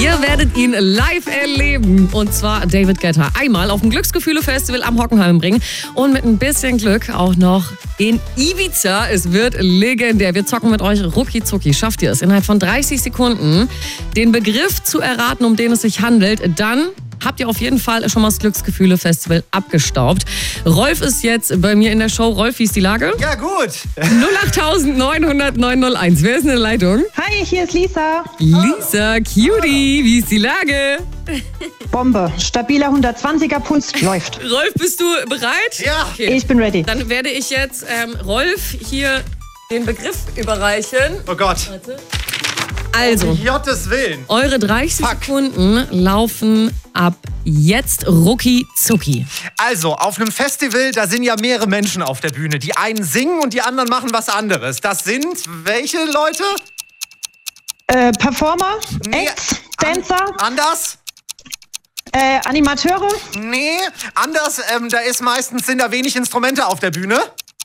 Ihr werdet ihn live erleben. Und zwar David Guetta. Einmal auf dem Glücksgefühle-Festival am Hockenheimring. Und mit ein bisschen Glück auch noch in Ibiza. Es wird legendär. Wir zocken mit euch rucki zucki. Schafft ihr es innerhalb von 30 Sekunden, den Begriff zu erraten, um den es sich handelt, dann habt ihr auf jeden Fall schon mal das Glücksgefühle-Festival abgestaubt. Rolf ist jetzt bei mir in der Show. Rolf, wie ist die Lage? Ja, gut. 08900 901. Wer ist in der Leitung? Hi, hier ist Lisa. Lisa, Cutie, wie ist die Lage? Bombe. Stabiler 120er Puls läuft. Rolf, bist du bereit? Ja. Okay. Ich bin ready. Dann werde ich jetzt Rolf hier den Begriff überreichen. Oh Gott. Warte. Also, Um Gottes Willen. eure 30 Sekunden laufen ab jetzt rucki zucki. Also, auf einem Festival, da sind ja mehrere Menschen auf der Bühne. Die einen singen und die anderen machen was anderes. Das sind welche Leute? Performer, Nee, Acts, Dancer, Anders? Animateure, Nee, anders. Sind da wenig Instrumente auf der Bühne.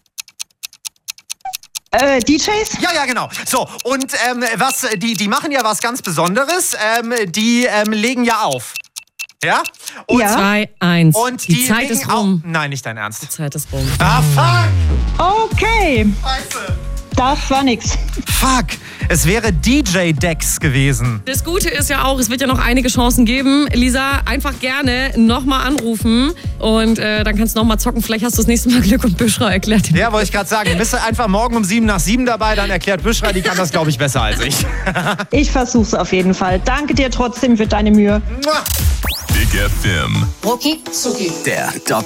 DJs. Ja, genau. So, und die machen ja was ganz Besonderes. Die legen ja auf. Ja? Und, Ja. 2, 1. Und die Zeit legen ist rum. Nein, nicht dein Ernst. Die Zeit ist rum. Ah, fuck! Okay, Scheiße. das war nix. Fuck! Es wäre DJ Dex gewesen. Das Gute ist ja auch, es wird ja noch einige Chancen geben. Lisa, einfach gerne nochmal anrufen und dann kannst du nochmal zocken. Vielleicht hast du das nächste Mal Glück und Büschra erklärt. Ja, wollte ich gerade sagen. Bist du einfach morgen um 7 nach 7 dabei, dann erklärt Büschra, die kann das, glaube ich, besser als ich. Ich versuch's auf jeden Fall. Danke dir trotzdem für deine Mühe. Mua. Big FM. Rucki zucki. Der Doc